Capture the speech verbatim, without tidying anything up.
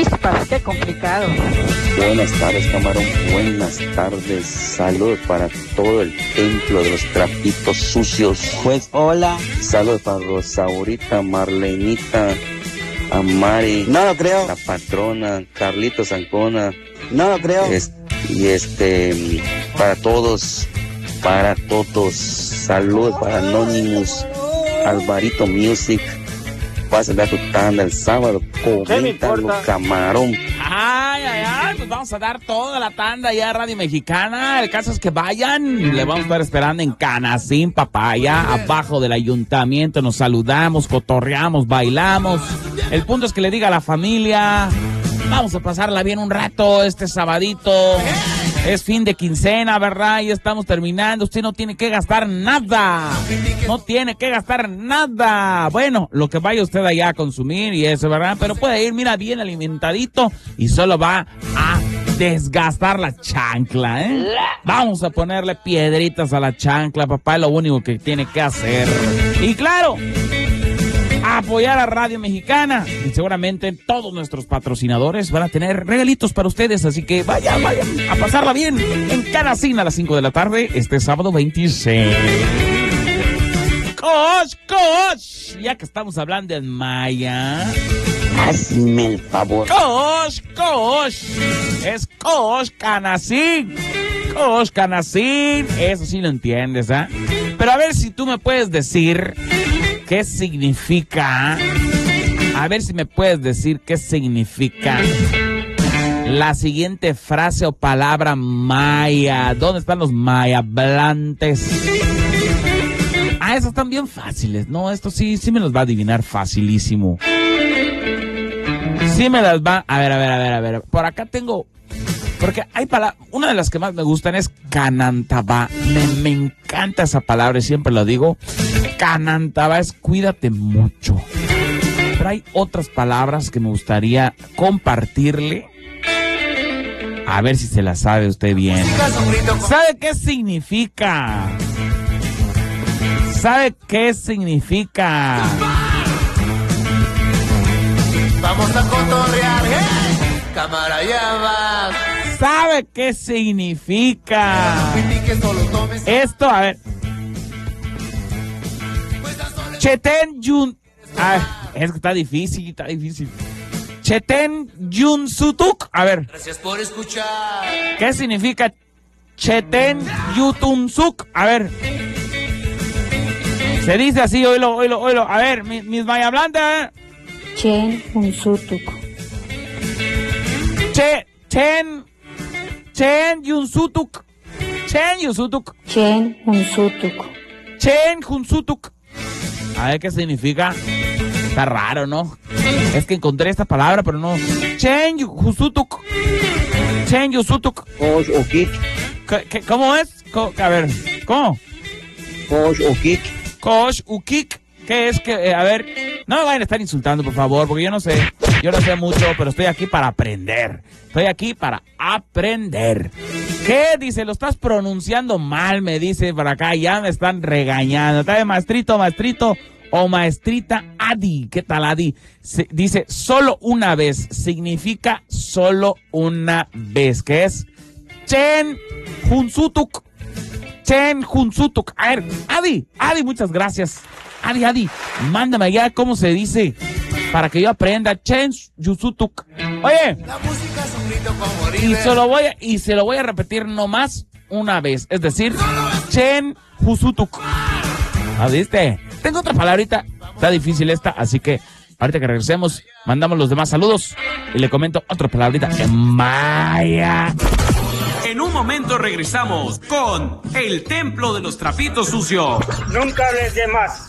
chispas, qué complicado. Buenas tardes, camarón. Buenas tardes. Salud para todo el templo de los trapitos sucios. Pues, hola. Salud para Rosaurita, Marlenita, a Mari. No lo creo. La patrona, Carlitos Ancona. No lo creo. Es, y este, para todos, para todos. Salud para Anonymous, Alvarito Music. Vas a dar tu tanda el sábado, coméntalo, camarón. Ay, ay, ay, pues vamos a dar toda la tanda ya a Radio Mexicana. El caso es que vayan, le vamos a estar esperando en Canacín, papaya, abajo del ayuntamiento. Nos saludamos, cotorreamos, bailamos. El punto es que le diga a la familia, vamos a pasarla bien un rato este sabadito. Es fin de quincena, ¿verdad? Y estamos terminando. Usted no tiene que gastar nada. No tiene que gastar nada. Bueno, lo que vaya usted allá a consumir y eso, ¿verdad? Pero puede ir, mira, bien alimentadito y solo va a desgastar la chancla, ¿eh? Vamos a ponerle piedritas a la chancla, papá. Es lo único que tiene que hacer. Y claro, apoyar a Radio Mexicana, y seguramente todos nuestros patrocinadores van a tener regalitos para ustedes, así que vayan, vayan a pasarla bien en Canacín a las cinco de la tarde este sábado veintiséis. ¡Coach, coach! Ya que estamos hablando en maya, hazme el favor. ¡Coach, coach! Es Coach Canacín. Coach Canacín, eso sí lo entiendes, ¿ah? ¿eh? Pero a ver si tú me puedes decir ¿qué significa? A ver si me puedes decir qué significa la siguiente frase o palabra maya. ¿Dónde están los mayablantes? Ah, esos están bien fáciles. No, esto sí, sí me los va a adivinar facilísimo. Sí me las va... A ver, a ver, a ver, a ver. Por acá tengo... Porque hay palabras... Una de las que más me gustan es canantaba. Me, me encanta esa palabra y siempre lo digo. Canantaba es cuídate mucho. Pero hay otras palabras que me gustaría compartirle. A ver si se las sabe usted bien. ¿Sabe qué significa? ¿Sabe qué significa? Vamos a cotorrear, ¿eh? Cámara, ya vas. ¿Sabe qué significa? Esto, a ver. Cheten Yun... Ay, es que está difícil, está difícil. Cheten Yun Sutuk. A ver. Gracias por escuchar. ¿Qué significa Cheten Yutun Suk? A ver. Se dice así, oílo, oílo, oílo. A ver, mis, mis mayablantes. Chen Unsutuk. Che, Chen... Chen Yunsutuk. Chen Yunsutuk. Chen Unsutuk. Chen Yunsutuk. A ver qué significa. Está raro, ¿no? Es que encontré esta palabra, pero no. Chen Yunsutuk. Chen Yunsutuk. Kosh Okik. ¿Cómo es? A ver, ¿cómo? Kosh Okik. Kosh Ukik. ¿Qué es que? Eh, a ver, no me vayan a estar insultando, por favor, porque yo no sé, yo no sé mucho, pero estoy aquí para aprender. Estoy aquí para aprender. ¿Qué? Dice, lo estás pronunciando mal, me dice por acá, ya me están regañando. ¿Está de maestrito, maestrito o maestrita Adi? ¿Qué tal, Adi? Se, dice, solo una vez, significa solo una vez, que es Chen Junsutuk. Chen Junsutuk. A ver, Adi, Adi, muchas gracias. Adi, Adi, mándame allá cómo se dice para que yo aprenda. Chen Yusutuk. Oye, la música es un grito como morir. Y se lo voy a, y se lo voy a repetir nomás una vez. Es decir, Chen Yusutuk. ¿Ah, viste? Tengo otra palabrita. Está difícil esta, así que ahorita que regresemos, mandamos los demás saludos y le comento otra palabrita en maya. En un momento regresamos con el Templo de los Trapitos Sucios. Nunca hables de más.